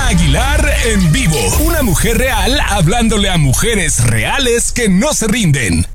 Ana Aguilar en vivo. Una mujer real hablándole a mujeres reales que no se rinden.